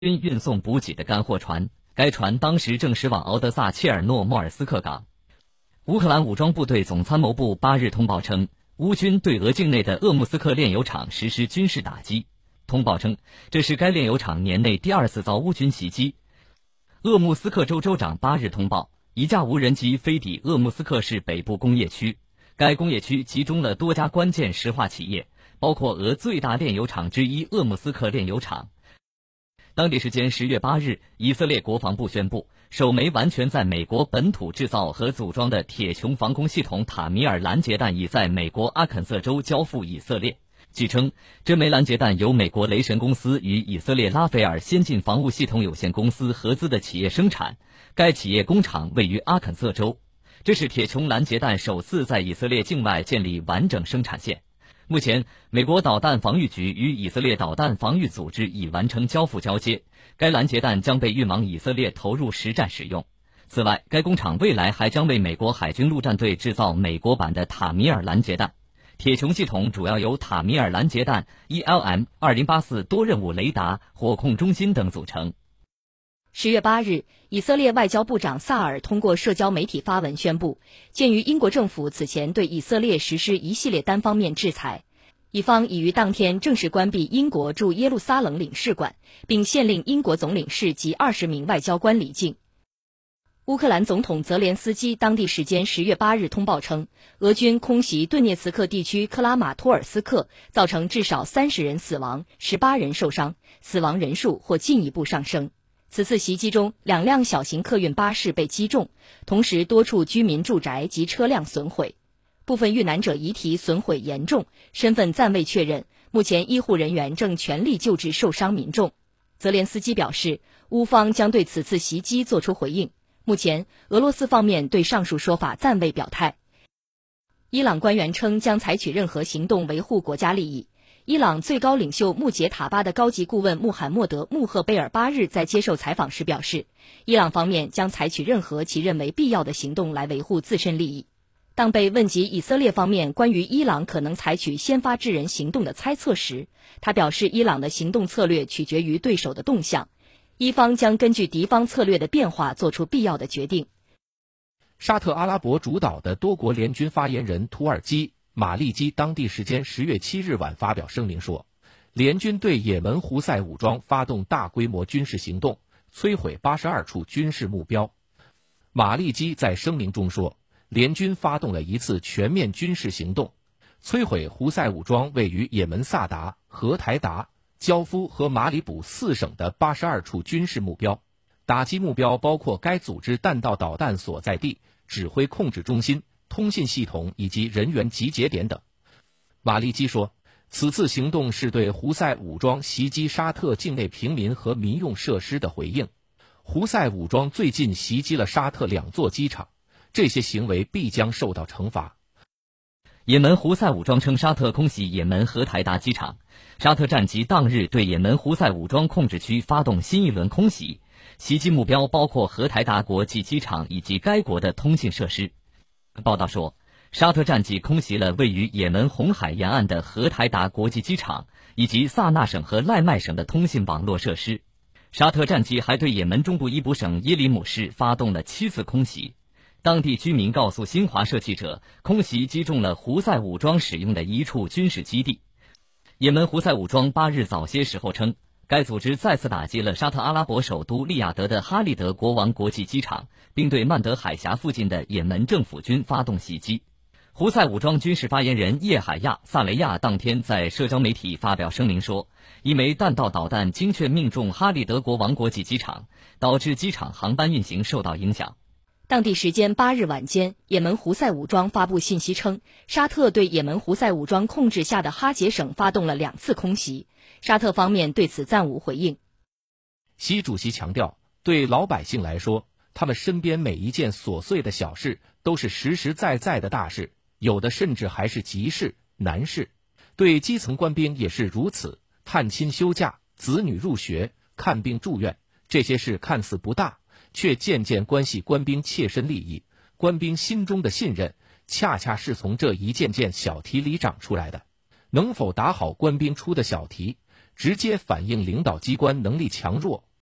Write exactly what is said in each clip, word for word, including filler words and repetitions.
军运送补给的干货船，该船当时正驶往敖德萨切尔诺莫尔斯克港。乌克兰武装部队总参谋部八日通报称，乌军对俄境内的鄂木斯克炼油厂实施军事打击。通报称，这是该炼油厂年内第二次遭乌军袭击。鄂木斯克州州长八日通报，一架无人机飞抵鄂木斯克市北部工业区，该工业区集中了多家关键石化企业，包括俄最大炼油厂之一鄂木斯克炼油厂。当地时间十月八日，以色列国防部宣布，首枚完全在美国本土制造和组装的铁穹防空系统塔米尔拦截弹已在美国阿肯色州交付以色列。据称，这枚拦截弹由美国雷神公司与以色列拉斐尔先进防务系统有限公司合资的企业生产，该企业工厂位于阿肯色州。这是铁穹拦截弹首次在以色列境外建立完整生产线。目前，美国导弹防御局与以色列导弹防御组织已完成交付交接，该拦截弹将被运往以色列投入实战使用。此外，该工厂未来还将为美国海军陆战队制造美国版的塔米尔拦截弹。铁穹系统主要由塔米尔拦截弹、E L M 二零八四多任务雷达、火控中心等组成。 十月八日，以色列外交部长萨尔通过社交媒体发文宣布，鉴于英国政府此前对以色列实施一系列单方面制裁，以方已于当天正式关闭英国驻耶路撒冷领事馆，并限令英国总领事及二十名外交官离境。乌克兰总统泽连斯基当地时间十月八日通报称，俄军空袭顿涅茨克地区克拉马托尔斯克，造成至少三十人死亡，十八人受伤，死亡人数或进一步上升。此次袭击中，两辆小型客运巴士被击中，同时多处居民住宅及车辆损毁，部分遇难者遗体损毁严重，身份暂未确认。目前医护人员正全力救治受伤民众。泽连斯基表示，乌方将对此次袭击作出回应。目前，俄罗斯方面对上述说法暂未表态。伊朗官员称将采取任何行动维护国家利益。伊朗最高领袖穆杰塔巴的高级顾问穆罕默德·穆赫贝尔八日在接受采访时表示，伊朗方面将采取任何其认为必要的行动来维护自身利益。当被问及以色列方面关于伊朗可能采取先发制人行动的猜测时，他表示伊朗的行动策略取决于对手的动向，伊方将根据敌方策略的变化做出必要的决定。 沙特阿拉伯主导的多国联军发言人土耳其马利基当地时间十月七日晚发表声明说，联军对也门胡塞武装发动大规模军事行动，摧毁八十二处军事目标。马利基在声明中说，联军发动了一次全面军事行动，摧毁胡塞武装位于也门萨达、荷台达、焦夫和马里卜四省的八十二处军事目标，打击目标包括该组织弹道导弹所在地、指挥控制中心、通信系统以及人员集结点等。马利基说，此次行动是对胡塞武装袭击沙特境内平民和民用设施的回应。胡塞武装最近袭击了沙特两座机场，这些行为必将受到惩罚。 也门胡塞武装称沙特空袭也门荷台达机场，沙特战机当日对也门胡塞武装控制区发动新一轮空袭，袭击目标包括荷台达国际机场以及该国的通信设施。报道说，沙特战机空袭了位于也门红海沿岸的荷台达国际机场以及萨那省和赖麦省的通信网络设施。沙特战机还对也门中部伊卜省耶里姆市发动了七次空袭。当地居民告诉新华社记者，空袭击中了胡塞武装使用的一处军事基地。也门胡塞武装八日早些时候称，该组织再次打击了沙特阿拉伯首都利雅得的哈利德国王国际机场，并对曼德海峡附近的也门政府军发动袭击。胡塞武装军事发言人叶海亚·萨雷亚当天在社交媒体发表声明说，一枚弹道导弹精确命中哈利德国王国际机场，导致机场航班运行受到影响。 当地时间八日晚间，也门胡塞武装发布信息称，沙特对也门胡塞武装控制下的哈杰省发动了两次空袭，沙特方面对此暂无回应。 习主席强调，对老百姓来说，他们身边每一件琐碎的小事都是实实在在的大事，有的甚至还是急事、难事。对基层官兵也是如此，探亲休假、子女入学、看病住院，这些事看似不大，却渐渐关系官兵切身利益，官兵心中的信任，恰恰是从这一件件小题里长出来的。能否打好官兵出的小题，直接反映领导机关能力强弱，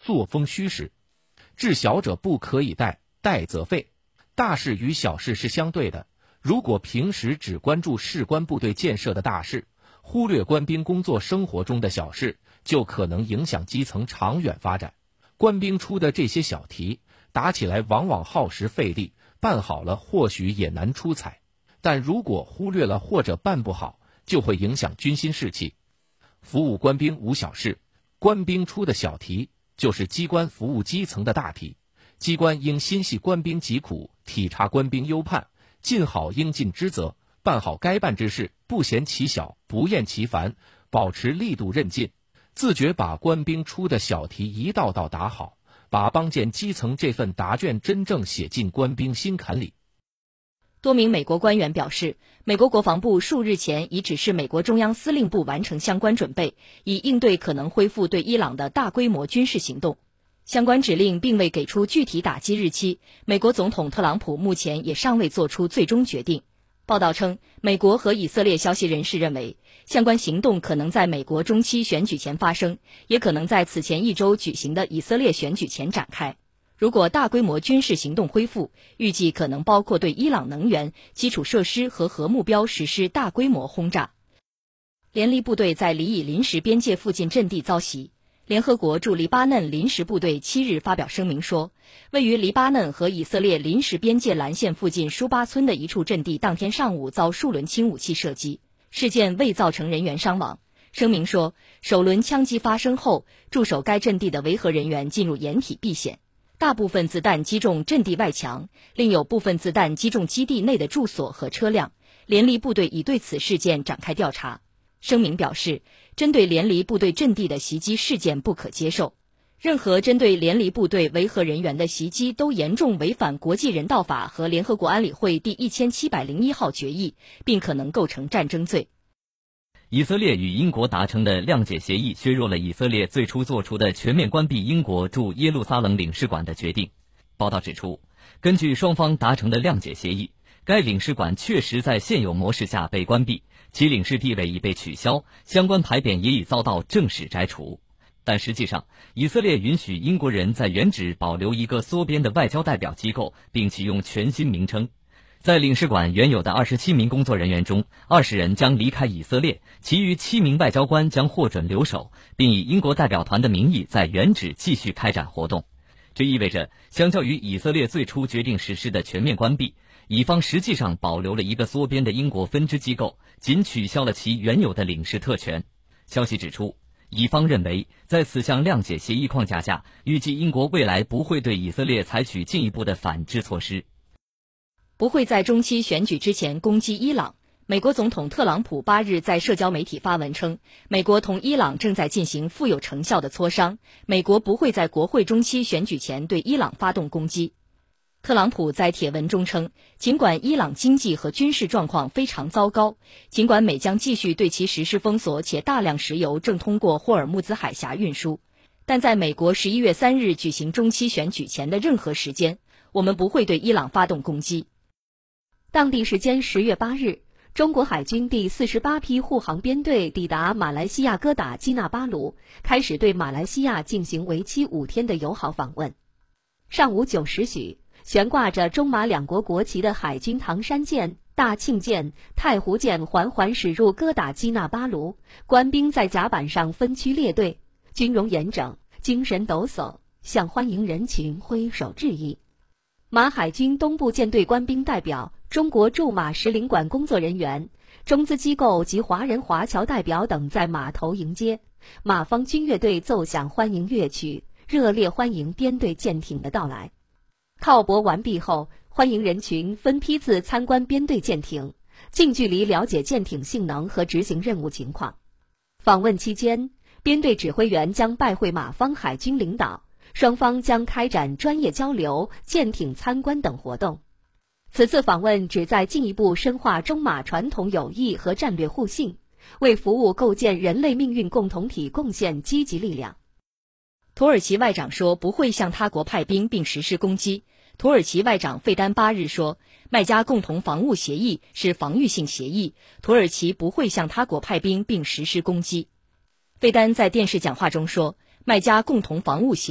作风虚实。治小者不可以怠，怠则废。大事与小事是相对的，如果平时只关注士官部队建设的大事，忽略官兵工作生活中的小事，就可能影响基层长远发展。官兵出的这些小题，打起来往往耗时费力，办好了或许也难出彩，但如果忽略了或者办不好，就会影响军心士气。服务官兵无小事，官兵出的小题就是机关服务基层的大题。机关应心系官兵疾苦，体察官兵忧盼，尽好应尽之责，办好该办之事，不嫌其小，不厌其烦，保持力度韧劲，自觉把官兵出的小题一道道打好，把帮建基层这份答卷真正写进官兵心坎里。 多名美国官员表示，美国国防部数日前已指示美国中央司令部完成相关准备，以应对可能恢复对伊朗的大规模军事行动。相关指令并未给出具体打击日期，美国总统特朗普目前也尚未做出最终决定。报道称，美国和以色列消息人士认为，相关行动可能在美国中期选举前发生，也可能在此前一周举行的以色列选举前展开。如果大规模军事行动恢复，预计可能包括对伊朗能源、基础设施和核目标实施大规模轰炸。联黎部队在黎以临时边界附近阵地遭袭。联合国驻黎巴嫩临时部队七日发表声明说，位于黎巴嫩和以色列临时边界蓝线附近舒巴村的一处阵地当天上午遭数轮轻武器射击，事件未造成人员伤亡。声明说，首轮枪击发生后，驻守该阵地的维和人员进入掩体避险，大部分子弹击中阵地外墙，另有部分子弹击中基地内的住所和车辆。联黎部队已对此事件展开调查。声明表示，针对联黎部队阵地的袭击事件不可接受，任何针对联黎部队维和人员的袭击都严重违反国际人道法和联合国安理会第一千七百零一号决议，并可能构成战争罪。 以色列与英国达成的谅解协议削弱了以色列最初做出的全面关闭英国驻耶路撒冷领事馆的决定。报道指出，根据双方达成的谅解协议，该领事馆确实在现有模式下被关闭，其领事地位已被取消，相关牌匾也已遭到正式摘除。但实际上，以色列允许英国人在原址保留一个缩编的外交代表机构，并启用全新名称。在领事馆原有的二十七名工作人员中，二十人将离开以色列，其余七名外交官将获准留守，并以英国代表团的名义在原址继续开展活动。这意味着，相较于以色列最初决定实施的全面关闭，以方实际上保留了一个缩编的英国分支机构，仅取消了其原有的领事特权。消息指出，以方认为，在此项谅解协议框架下，预计英国未来不会对以色列采取进一步的反制措施。 不会在中期选举之前攻击伊朗。美国总统特朗普八日在社交媒体发文称，美国同伊朗正在进行富有成效的磋商，美国不会在国会中期选举前对伊朗发动攻击。特朗普在帖文中称，尽管伊朗经济和军事状况非常糟糕，尽管美将继续对其实施封锁，且大量石油正通过霍尔木兹海峡运输，但在美国十一月三日举行中期选举前的任何时间，我们不会对伊朗发动攻击。 当地时间十月八日，中国海军第四十八批护航编队抵达马来西亚哥打基纳巴鲁，开始对马来西亚进行为期五天的友好访问。上午九时许，悬挂着中马两国国旗的海军唐山舰、大庆舰、太湖舰缓缓驶入哥打基纳巴鲁，官兵在甲板上分区列队，军容严整，精神抖擞，向欢迎人群挥手致意。马海军东部舰队官兵代表、中国驻马使领馆工作人员、中资机构及华人华侨代表等在码头迎接，马方军乐队奏响欢迎乐曲，热烈欢迎编队舰艇的到来。靠泊完毕后，欢迎人群分批次参观编队舰艇，近距离了解舰艇性能和执行任务情况。访问期间，编队指挥员将拜会马方海军领导，双方将开展专业交流、舰艇参观等活动。此次访问旨在进一步深化中马传统友谊和战略互信，为服务构建人类命运共同体贡献积极力量。 土耳其外长说不会向他国派兵并实施攻击。土耳其外长费丹八日说，麦加共同防务协议是防御性协议，土耳其不会向他国派兵并实施攻击。费丹在电视讲话中说，麦加共同防务协议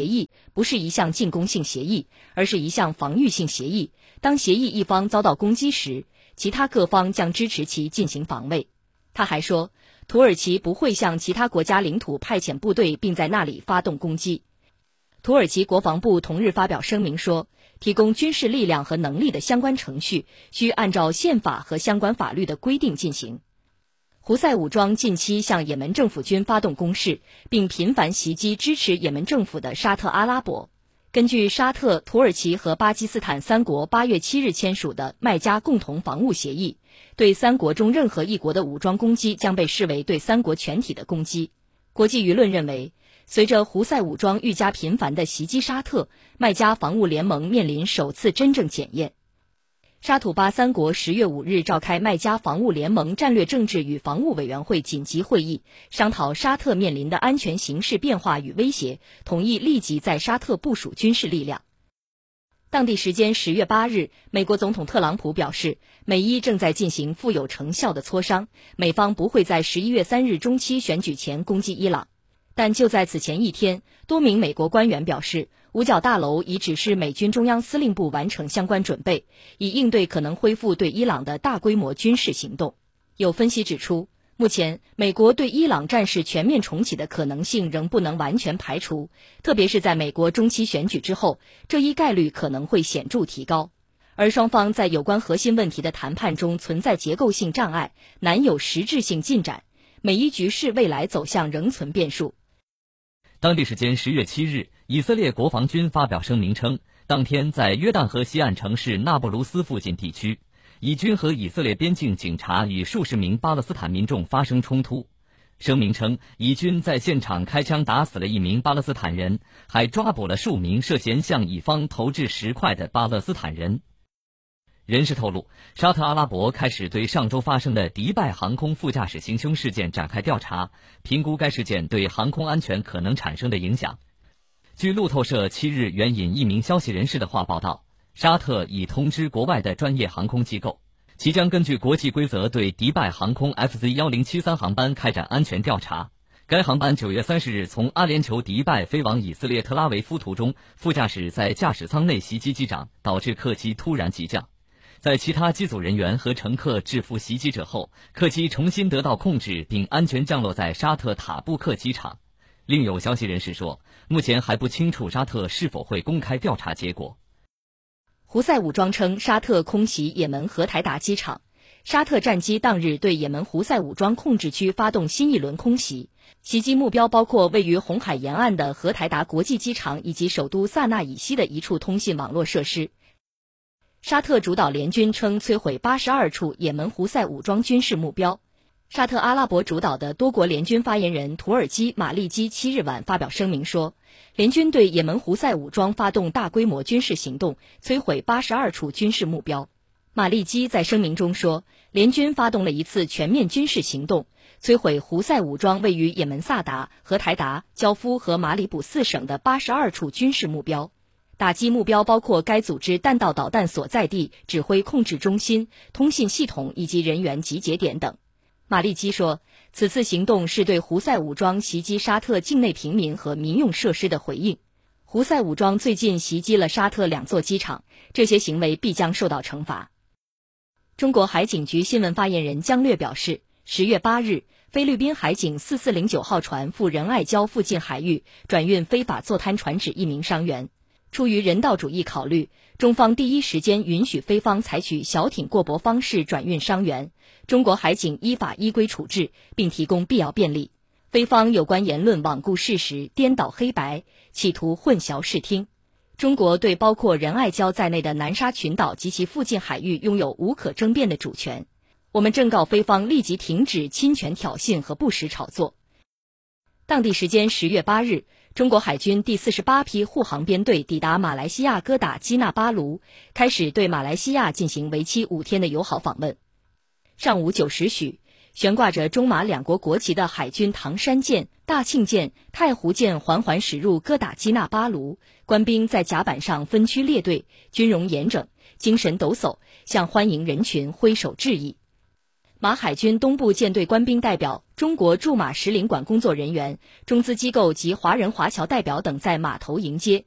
不是一项进攻性协议，而是一项防御性协议。当协议一方遭到攻击时，其他各方将支持其进行防卫。他还说，土耳其不会向其他国家领土派遣部队并在那里发动攻击。土耳其国防部同日发表声明说，提供军事力量和能力的相关程序需按照宪法和相关法律的规定进行。胡塞武装近期向也门政府军发动攻势，并频繁袭击支持也门政府的沙特阿拉伯。根据沙特、土耳其和巴基斯坦三国八月七日签署的麦加共同防务协议，对三国中任何一国的武装攻击将被视为对三国全体的攻击。国际舆论认为，随着胡塞武装愈加频繁地袭击沙特，麦加防务联盟面临首次真正检验。沙土巴三国十月五日召开麦加防务联盟战略政治与防务委员会紧急会议，商讨沙特面临的安全形势变化与威胁，同意立即在沙特部署军事力量。当地时间十月八日，美国总统特朗普表示，美伊正在进行富有成效的磋商，美方不会在十一月三日中期选举前攻击伊朗。但就在此前一天，多名美国官员表示，五角大楼已指示美军中央司令部完成相关准备，以应对可能恢复对伊朗的大规模军事行动。有分析指出，目前美国对伊朗战事全面重启的可能性仍不能完全排除，特别是在美国中期选举之后，这一概率可能会显著提高。而双方在有关核心问题的谈判中存在结构性障碍，难有实质性进展，美伊局势未来走向仍存变数。 当地时间十月七日，以色列国防军发表声明称，当天在约旦河西岸城市纳布卢斯附近地区，以军和以色列边境警察与数十名巴勒斯坦民众发生冲突。声明称，以军在现场开枪打死了一名巴勒斯坦人，还抓捕了数名涉嫌向以方投掷石块的巴勒斯坦人。人士透露，沙特阿拉伯开始对上周发生的迪拜航空副驾驶行凶事件展开调查，评估该事件对航空安全可能产生的影响。据路透社七日援引一名消息人士的话报道，沙特已通知国外的专业航空机构，其将根据国际规则对迪拜航空 F Z 一零七三 航班开展安全调查。该航班九月三十日从阿联酋迪拜飞往以色列特拉维夫途中，副驾驶在驾驶舱内袭击机长，导致客机突然急降。在其他机组人员和乘客制服袭击者后，客机重新得到控制并安全降落在沙特塔布克机场。另有消息人士说，目前还不清楚沙特是否会公开调查结果。 胡塞武装称沙特空袭也门荷台达机场，沙特战机当日对也门胡塞武装控制区发动新一轮空袭，袭击目标包括位于红海沿岸的荷台达国际机场以及首都萨那以西的一处通信网络设施。沙特主导联军称摧毁八十二处也门胡塞武装军事目标。沙特阿拉伯主导的多国联军发言人土耳其马利基七日晚发表声明说，联军对也门胡塞武装发动大规模军事行动，摧毁八十二处军事目标。马利基在声明中说，联军发动了一次全面军事行动，摧毁胡塞武装位于也门萨达、荷台达、焦夫和马里卜四省的八十二处军事目标。打击目标包括该组织弹道导弹所在地、指挥控制中心、通信系统以及人员集结点等。马利基说，此次行动是对胡塞武装袭击沙特境内平民和民用设施的回应。胡塞武装最近袭击了沙特两座机场，这些行为必将受到惩罚。中国海警局新闻发言人姜略表示，十月八日，菲律宾海警四四零九号船赴仁爱礁附近海域转运非法坐滩船只一名伤员。出于人道主义考虑，中方第一时间允许菲方采取小艇过驳方式转运伤员，中国海警依法依规处置，并提供必要便利。菲方有关言论罔顾事实、颠倒黑白，企图混淆视听。中国对包括仁爱礁在内的南沙群岛及其附近海域拥有无可争辩的主权。我们正告菲方立即停止侵权挑衅和不实炒作。当地时间十月八日，中国海军第四十八批护航编队抵达马来西亚哥打基纳巴卢，开始对马来西亚进行为期五天的友好访问。上午九时许，悬挂着中马两国国旗的海军唐山舰、大庆舰、太湖舰缓缓驶入哥打基纳巴卢，官兵在甲板上分区列队，军容严整，精神抖擞，向欢迎人群挥手致意。马海军东部舰队官兵代表、中国驻马使领馆工作人员、中资机构及华人华侨代表等在码头迎接。